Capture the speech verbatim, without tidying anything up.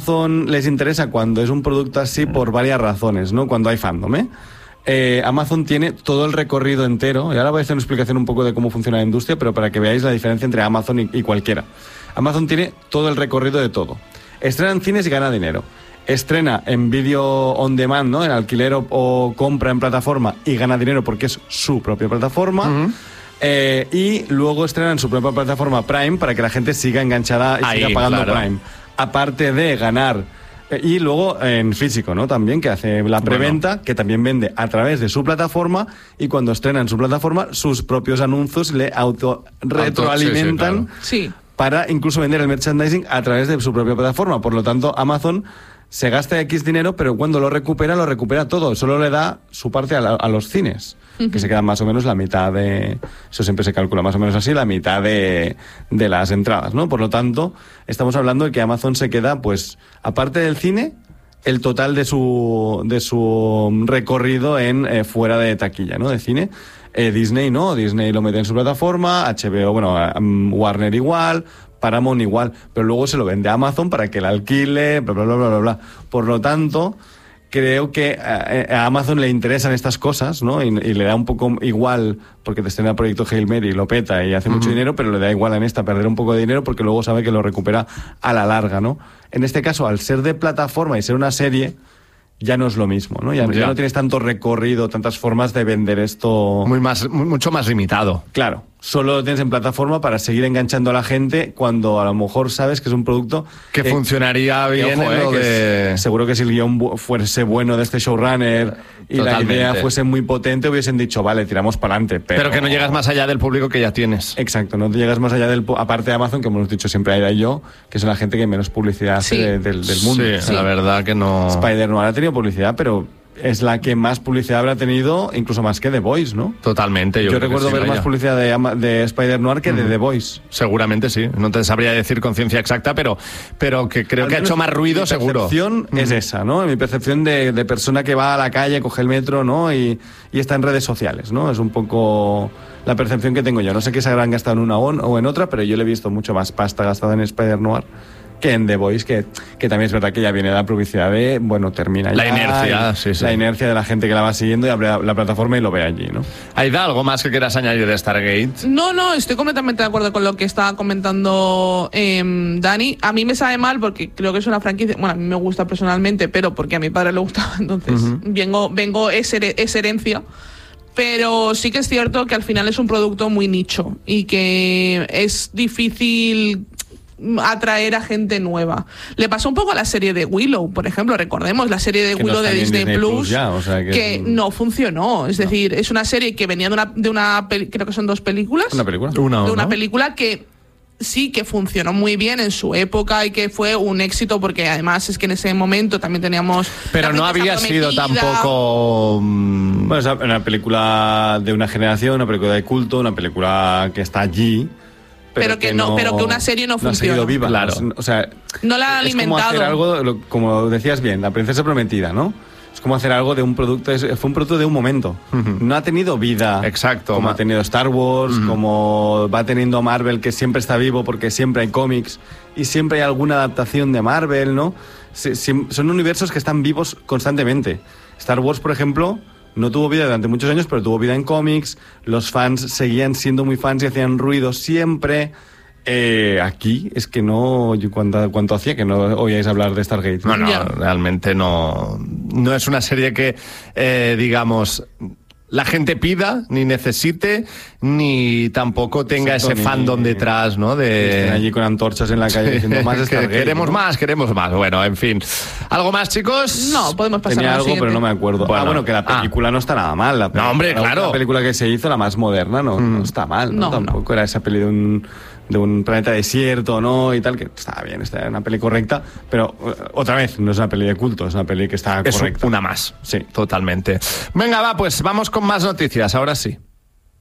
Amazon les interesa cuando es un producto así por varias razones, ¿no? Cuando hay fandom, ¿eh? Eh, Amazon tiene todo el recorrido entero, y ahora voy a hacer una explicación un poco de cómo funciona la industria, pero para que veáis la diferencia entre Amazon y, y cualquiera. Amazon tiene todo el recorrido de todo. Estrena en cines y gana dinero. Estrena en vídeo on demand, ¿no? En alquiler o, o compra en plataforma y gana dinero porque es su propia plataforma. Uh-huh. Eh, y luego estrena en su propia plataforma Prime para que la gente siga enganchada y Ahí, siga pagando claro. Prime. Aparte de ganar. Eh, y luego en físico, ¿no? También, que hace la preventa, bueno. que también vende a través de su plataforma, y cuando estrena en su plataforma, sus propios anuncios le auto retroalimentan. Auto, sí, sí, claro. Sí. Para incluso vender el merchandising a través de su propia plataforma. Por lo tanto, Amazon se gasta X dinero, pero cuando lo recupera, lo recupera todo. Solo le da su parte a, la, a los cines, uh-huh. que se quedan más o menos la mitad de... Eso siempre se calcula más o menos así, la mitad de, de las entradas, ¿no? Por lo tanto, estamos hablando de que Amazon se queda, pues, aparte del cine, el total de su, de su recorrido en eh, fuera de taquilla, ¿no? De cine. Eh, Disney no, Disney lo mete en su plataforma, H B O, bueno, um, Warner igual... Paramount igual, pero luego se lo vende a Amazon para que la alquile, bla, bla, bla, bla, bla. Por lo tanto, creo que a, a Amazon le interesan estas cosas, ¿no? Y, y le da un poco igual, porque te estrena el proyecto Hail Mary y lo peta y hace uh-huh. mucho dinero, pero le da igual en esta perder un poco de dinero porque luego sabe que lo recupera a la larga, ¿no? En este caso, al ser de plataforma y ser una serie, ya no es lo mismo, ¿no? Ya, ya. ya no tienes tanto recorrido, tantas formas de vender esto... Muy más, muy, mucho más limitado. Claro. Solo lo tienes en plataforma para seguir enganchando a la gente cuando a lo mejor sabes que es un producto... Que eh, funcionaría bien que, ojo, en lo eh, de... es, seguro que si el guión fuese bueno de este showrunner y Totalmente. La idea fuese muy potente, hubiesen dicho, vale, tiramos para adelante. Pero... pero que no llegas más allá del público que ya tienes. Exacto, no llegas más allá del... Aparte de Amazon, que hemos dicho siempre Aida y yo, que son la gente que menos publicidad hace sí. de, del, del mundo. Sí, sí, la verdad que no... Spider-Man ha tenido publicidad, pero... es la que más publicidad habrá tenido, incluso más que The Voice, ¿no? Totalmente. Yo, yo creo recuerdo que sí, ver vaya. más publicidad de, de Spider-Noir que mm. de The Voice. Seguramente sí. No te sabría decir con ciencia exacta, pero, pero que creo Al que ha hecho más ruido, mi seguro. Mi percepción mm. es esa, ¿no? Mi percepción de, de persona que va a la calle, coge el metro, ¿no? Y, y está en redes sociales, ¿no? Es un poco la percepción que tengo yo. No sé qué se habrán gastado en una o en otra, pero yo le he visto mucho más pasta gastada en Spider-Noir que en The Voice, que, que también es verdad que ya viene la publicidad de, bueno, termina la ya. La inercia, sí, sí. La inercia de la gente que la va siguiendo y abre la, la plataforma y lo ve allí, ¿no? Aida, ¿algo más que quieras añadir de Stargate? No, no, estoy completamente de acuerdo con lo que estaba comentando eh, Dani. A mí me sabe mal porque creo que es una franquicia, bueno, a mí me gusta personalmente, pero porque a mi padre le gustaba, entonces uh-huh. vengo, vengo es, es herencia. Pero sí que es cierto que al final es un producto muy nicho y que es difícil atraer a gente nueva. Le pasó un poco a la serie de Willow, por ejemplo, recordemos la serie de que Willow no de Disney, Disney Plus, Plus ya, o sea que, que es un... no funcionó, es no. decir, es una serie que venía de una, de una peli- creo que son dos películas, una película, una, de una ¿no? película que sí que funcionó muy bien en su época y que fue un éxito porque además es que en ese momento también teníamos... Pero no había sido tampoco... Bueno, es una película de una generación, una película de culto, una película que está allí... Pero, pero que, que no, no, pero que una serie no, no funciona. Ha seguido viva, claro. O sea, no la han alimentado. Es como hacer algo, como decías bien, La princesa prometida, ¿no? Es como hacer algo de un producto, es, fue un producto de un momento. Uh-huh. No ha tenido vida. Exacto. Como ha tenido Star Wars, uh-huh. como va teniendo Marvel, que siempre está vivo porque siempre hay cómics y siempre hay alguna adaptación de Marvel, ¿no? Si, si, son universos que están vivos constantemente. Star Wars, por ejemplo, no tuvo vida durante muchos años, pero tuvo vida en cómics. Los fans seguían siendo muy fans y hacían ruido siempre. Eh, aquí es que no... ¿Cuánto, cuánto hacía que no oíais hablar de Stargate? No, no, yeah. realmente no... No es una serie que, eh, digamos... la gente pida, ni necesite, ni tampoco tenga Exacto, ese fandom ni, detrás, ¿no? De... Estén allí con antorchas en la calle diciendo más Stargate, queremos ¿no? más, queremos más. Bueno, en fin. ¿Algo más, chicos? No, podemos pasar Tenía a algo, siguiente. pero no me acuerdo. Bueno, ah, bueno, que la película ah. no está nada mal. La no, hombre, la claro. La película que se hizo, la más moderna, no, mm. no está mal, ¿no? no Tampoco no. era esa peli de un... de un planeta desierto, ¿no? Y tal, que está bien, está una peli correcta, pero otra vez, no es una peli de culto, es una peli que está es correcta. Una más, sí, totalmente. Venga, va, pues vamos con más noticias, ahora sí.